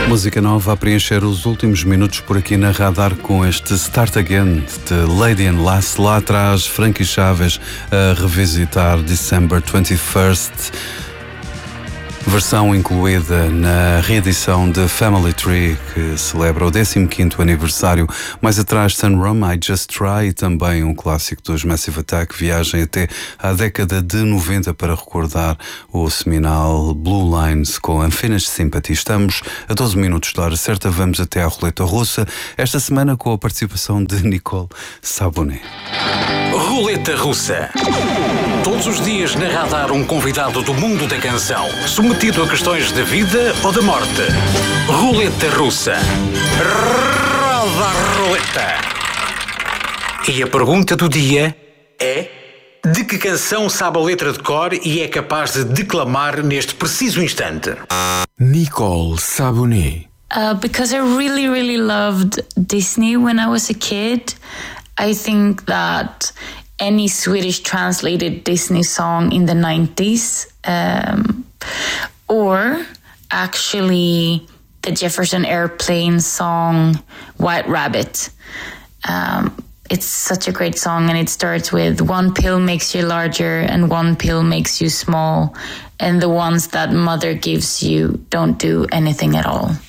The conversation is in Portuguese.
Música nova a preencher os últimos minutos por aqui na Radar com este Start Again de Lady and Lass. Lá atrás, Frankie Chaves a revisitar December 21st, versão incluída na reedição de Family Tree, que celebra o 15º aniversário. Mais atrás, Sunrum, I Just Try, e também um clássico dos Massive Attack, viagem até à década de 90 para recordar o seminal Blue Lines com Unfinished Sympathy. Estamos a 12 minutos da hora certa, vamos até à roleta russa, esta semana com a participação de Nicole Sabonet. Roleta Russa. Todos os dias na Radar um convidado do mundo da canção, submetido a questões de vida ou de morte. Roleta Russa. Roda a roleta. E a pergunta do dia é: de que canção sabe a letra de cor e é capaz de declamar neste preciso instante? Nicole Sabonet. Because I really loved Disney when I was a kid. I think that any Swedish translated Disney song in the 90s, or actually the Jefferson Airplane song White Rabbit. It's such a great song, and it starts with one pill makes you larger and one pill makes you small, and the ones that mother gives you don't do anything at all.